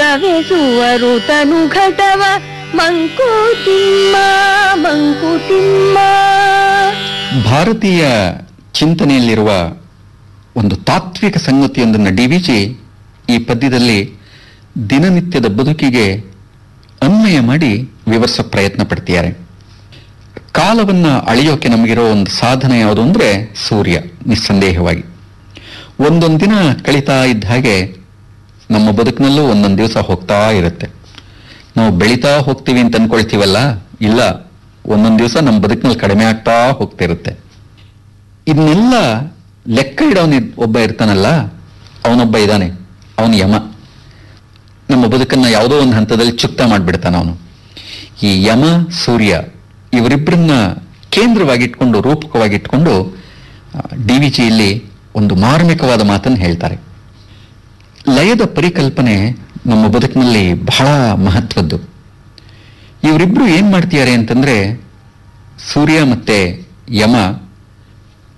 ಸವೆಸುವರು ತನು ಘಟವ ಮಂಕುತಿಮ್ಮ ಮಂಕುತಿಮ್ಮ. ಭಾರತೀಯ ಚಿಂತನೆಯಲ್ಲಿರುವ ಒಂದು ತಾತ್ವಿಕ ಸಂಗತಿಯೊಂದನ್ನು ಡಿವಿಜಿ ಈ ಪದ್ಯದಲ್ಲಿ ದಿನನಿತ್ಯದ ಬದುಕಿಗೆ ಅನ್ವಯ ಮಾಡಿ ವಿವರಿಸೋ ಪ್ರಯತ್ನ ಪಡ್ತಿದ್ದಾರೆ. ಕಾಲವನ್ನ ಅಳೆಯೋಕೆ ನಮಗಿರೋ ಒಂದು ಸಾಧನ ಯಾವುದು ಅಂದ್ರೆ ಸೂರ್ಯ. ನಿಸ್ಸಂದೇಹವಾಗಿ ಒಂದೊಂದು ದಿನ ಕಳೀತಾ ಇದ್ದ ಹಾಗೆ ನಮ್ಮ ಬದುಕಿನಲ್ಲೂ ಒಂದೊಂದು ದಿವಸ ಹೋಗ್ತಾ ಇರುತ್ತೆ. ನಾವು ಬೆಳೀತಾ ಹೋಗ್ತೀವಿ ಅಂತ ಅನ್ಕೊಳ್ತೀವಲ್ಲ, ಇಲ್ಲ, ಒಂದೊಂದು ದಿವಸ ನಮ್ಮ ಬದುಕಿನಲ್ಲಿ ಕಡಿಮೆ ಆಗ್ತಾ ಹೋಗ್ತಿರುತ್ತೆ. ಇದನ್ನೆಲ್ಲ ಲೆಕ್ಕ ಇಡೋನು ಒಬ್ಬ ಇರ್ತಾನಲ್ಲ, ಅವನೊಬ್ಬ ಇದ್ದಾನೆ, ಅವನು ಯಮ. ನಮ್ಮ ಬದುಕನ್ನ ಯಾವುದೋ ಒಂದು ಹಂತದಲ್ಲಿ ಚುಕ್ತ ಮಾಡಿಬಿಡ್ತಾನ ಅವನು. ಈ ಯಮ ಸೂರ್ಯ ಇವರಿಬ್ಬರನ್ನ ಕೇಂದ್ರವಾಗಿಟ್ಕೊಂಡು, ರೂಪಕವಾಗಿಟ್ಕೊಂಡು ಡಿವಿಜಿ ಇಲ್ಲಿ ಒಂದು ಮಾರ್ಮಿಕವಾದ ಮಾತನ್ನು ಹೇಳ್ತಾರೆ. ಲಯದ ಪರಿಕಲ್ಪನೆ ನಮ್ಮ ಬದುಕಿನಲ್ಲಿ ಬಹಳ ಮಹತ್ವದ್ದು. ಇವರಿಬ್ರು ಏನ್ ಮಾಡ್ತಿದ್ದಾರೆ ಅಂತಂದ್ರೆ, ಸೂರ್ಯ ಮತ್ತೆ ಯಮ